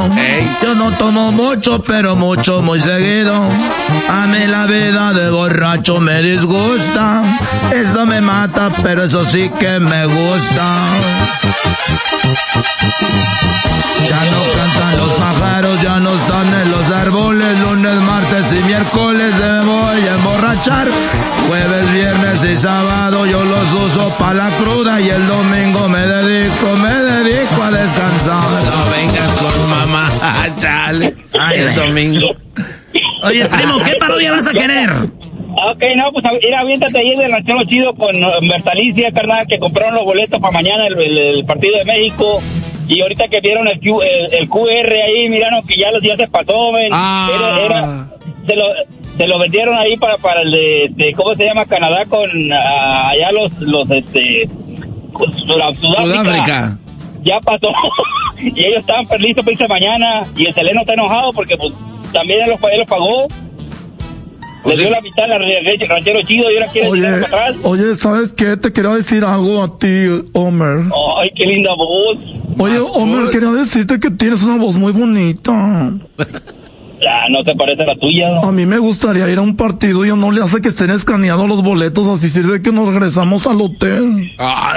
Yo no tomo mucho, pero mucho, muy seguido. A mí la vida de borracho me disgusta. Eso me mata, pero eso sí que me gusta. Ya no cantan los pájaros, ya no están en los árboles. Lunes, martes y miércoles me voy a emborrachar. Jueves, viernes y sábado yo los uso pa' la cruda. Y el domingo me dedico a descansar. No vengas con mamá, chale. Ay, el domingo. Oye, primo, ¿qué parodia vas a querer? Ok, no, pues mira, aviéntate ahí del ranchero chido con Bertalicia, carnal, que compraron los boletos para mañana el partido de México. Y ahorita que vieron el QR ahí, miraron que ya se pasó, ven. Se lo vendieron ahí para el de ¿cómo se llama? Canadá con allá Sudáfrica. Ya pasó. Y ellos estaban listos para irse mañana. Y el Seleno está enojado porque pues también él los pagó. Le dio la mitad al ranchero chido y ahora quiere llegar para atrás. Oye, ¿sabes qué? Te quería decir algo a ti, Homer. Ay, qué linda voz. Oye, Homer, quería decirte que tienes una voz muy bonita. Ya, ¿no te parece la tuya? A mí me gustaría ir a un partido y no le hace que estén escaneados los boletos, así sirve que nos regresamos al hotel.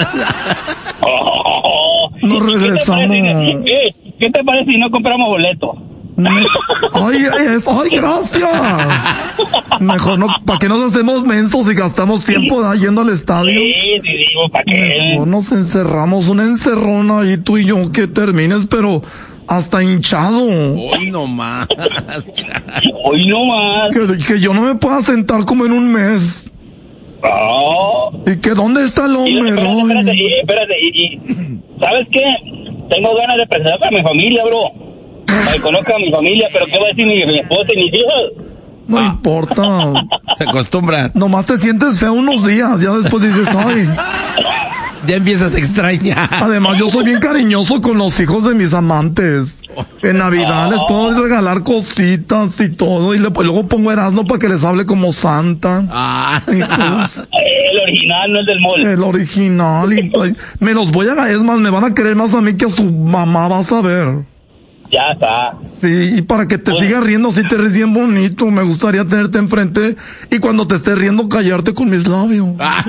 Nos regresamos. ¿Qué te parece si no compramos boletos? Ay, gracias. Mejor no, ¿para qué nos hacemos mensos y gastamos tiempo yendo al estadio? Sí, digo, ¿para qué? Mejor nos encerramos, una encerrona ahí tú y yo, que termines, pero hasta hinchado. Hoy no más. Que yo no me pueda sentar como en un mes. ¿Y que dónde está el hombre? Espérate, ¿sabes qué? Tengo ganas de presentar a mi familia, bro. Para que conozca a mi familia, pero ¿qué va a decir mi esposa y mis hijos? No importa. Se acostumbran. Nomás te sientes feo unos días, ya después dices, ay. Ya empiezas a extrañar. Además, yo soy bien cariñoso con los hijos de mis amantes. En Navidad les puedo regalar cositas y todo. Y luego pongo Erasmo para que les hable como Santa. Pues, el original, no el del mall. El original. Me los voy a... Es más, me van a querer más a mí que a su mamá, vas a ver. Ya está. Sí, y para que te sigas riendo, así te ríes bien bonito. Me gustaría tenerte enfrente y cuando te estés riendo, callarte con mis labios.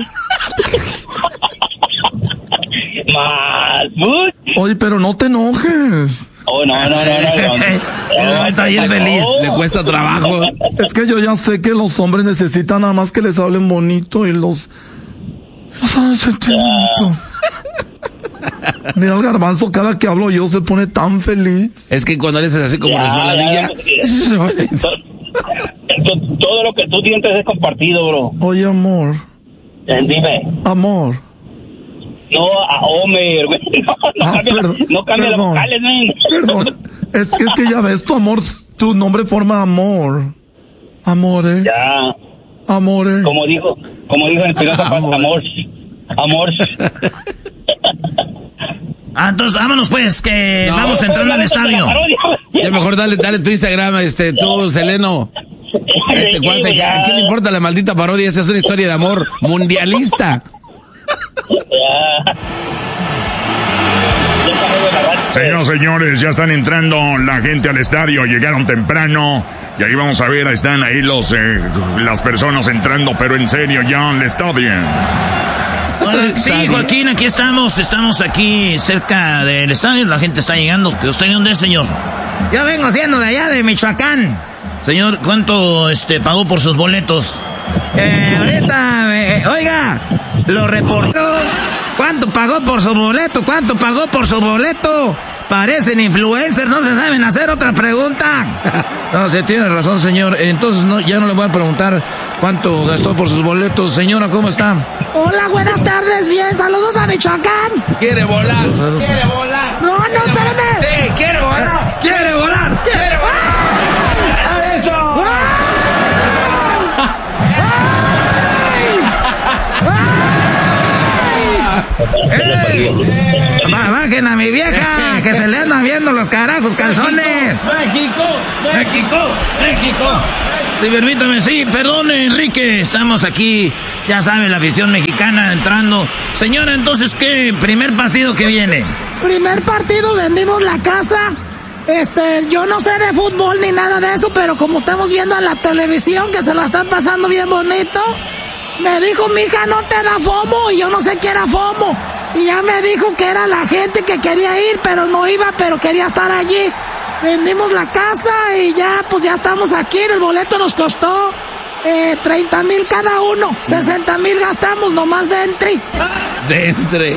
Oye, pero no te enojes. Oh, no. Está bien feliz. Le cuesta trabajo. Es que yo ya sé que los hombres necesitan nada más que les hablen bonito y los hacen sentir bonito. Mira el Garbanzo, cada que hablo yo se pone tan feliz. Es que cuando le haces así como resbaladilla. Todo lo que tú sientes es compartido, bro. Oye, amor. Dime. Amor. No, a Homer, güey. No cambia las vocales, men. Perdón. Es que ya ves, tu nombre forma amor. Amore. Ya. Amore. Como dijo en Espinosa Paz, amor. Entonces, vámonos pues, que vamos entrando al estadio. Ya mejor dale tu Instagram, tú, Seleno. Cuate, ¿a quién le importa la maldita parodia? Esa es una historia de amor mundialista. Señores, ya están entrando la gente al estadio, llegaron temprano. Y ahí vamos a ver, están ahí las personas entrando, pero en serio ya al estadio. Hola, sí, Joaquín, aquí estamos aquí cerca del estadio, la gente está llegando. ¿Usted de dónde es, señor? Yo vengo siendo de allá, de Michoacán. Señor, ¿cuánto pagó por sus boletos? Ahorita, oiga, los reporteros, ¿cuánto pagó por su boleto? Parecen influencers, no se saben hacer otra pregunta. No, se tiene razón, señor. Entonces ya no le voy a preguntar cuánto gastó por sus boletos. Señora, ¿cómo está? Hola, buenas tardes, bien, saludos a Michoacán. ¿Quiere volar? No, espérame. Sí, quiere volar. ¡Eso! Bajen a mi vieja, que se le andan viendo los carajos calzones. México. Sí, permítame, sí, perdone, Enrique, estamos aquí, ya sabe, la afición mexicana entrando. Señora, entonces, ¿qué primer partido que viene? Primer partido, vendimos la casa Yo no sé de fútbol ni nada de eso, pero como estamos viendo en la televisión que se la están pasando bien bonito, me dijo, mija, no te da FOMO, y yo no sé qué era FOMO. Y ya me dijo que era la gente que quería ir, pero no iba, pero quería estar allí. Vendimos la casa y ya, pues ya estamos aquí. El boleto nos costó 30,000 cada uno. 60,000 gastamos nomás de entry. De entry.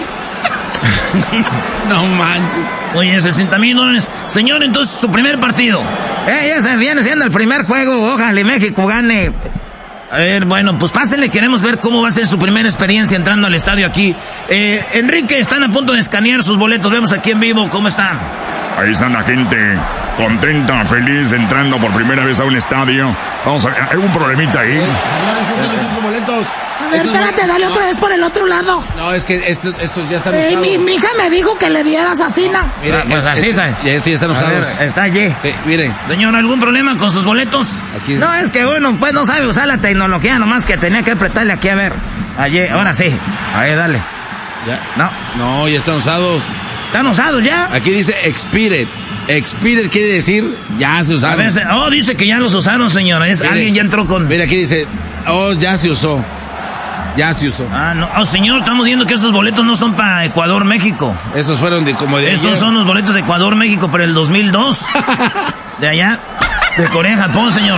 No manches. Oye, $60,000. Señor, entonces, su primer partido. Ese viene siendo el primer juego. Ojalá México gane. A ver, bueno, pues pásenle, queremos ver cómo va a ser su primera experiencia entrando al estadio aquí. Enrique, están a punto de escanear sus boletos. Vemos aquí en vivo cómo están. Ahí están la gente contenta, feliz, entrando por primera vez a un estadio. Vamos a ver, hay un problemita ahí. Boletos. A ver, espérate, dale otra vez por el otro lado. No, es que estos ya están usados. Mi hija me dijo que le dieras así, ¿no? Mira, pues así, ¿sabes? Estos ya están usados. Ver, está allí. Miren. Señor, ¿algún problema con sus boletos? Aquí. No, es que uno pues no sabe usar la tecnología, nomás que tenía que apretarle aquí, a ver. Allí, ahora sí. Ahí, dale. Ya. No, ya están usados. ¿Están usados ya? Aquí dice expired. Expired quiere decir ya se usaron. A ver, dice que ya los usaron, señora. Alguien ya entró con... Mira, aquí dice, ya se usó. Ya se usó. No, señor, estamos viendo que estos boletos no son para Ecuador, México. Esos fueron como de Esos ayer. son los boletos de Ecuador, México, pero el 2002. De allá, de Corea, Japón, señor.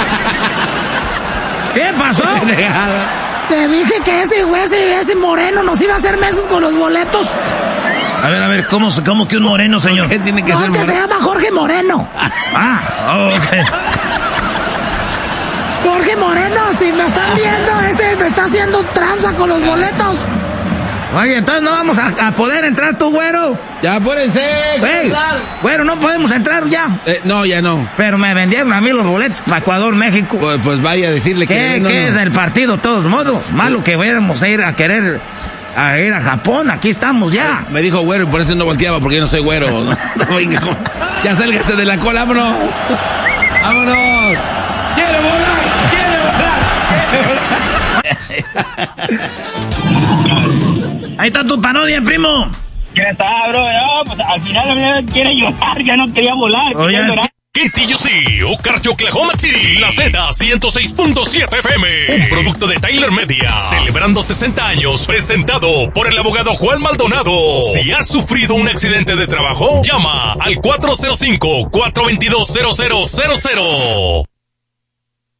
¿Qué pasó? Te dije que ese moreno nos iba a hacer meses con los boletos. A ver, ¿cómo que un moreno, señor? ¿Qué tiene que No, ser es que moreno? se llama Jorge Moreno. Ok. Jorge Moreno, si me están viendo, ese te está haciendo tranza con los boletos. Oye, entonces no vamos a poder entrar, tú, güero. Ya, apúrense. Hey, güero, no podemos entrar ya. No, ya no. Pero me vendieron a mí los boletos para Ecuador, México. Pues vaya a decirle que... ¿Qué es el partido, de todos modos? Malo que fuéramos a ir a querer... a ir a Japón, aquí estamos ya. Me dijo güero y por eso no volteaba, porque yo no soy güero. Ya sálgase de la cola, vámonos. Vámonos. ¡Quiero volar! Ahí está tu parodia, primo. ¿Qué está, bro? No, pues al final quiere llorar, ya no quería volar. Oye, quería llorar. KTUC, Okarche, Oklahoma City, La Z 106.7 FM, un producto de Tyler Media, celebrando 60 años, presentado por el abogado Juan Maldonado. Si has sufrido un accidente de trabajo, llama al 405-422-0000.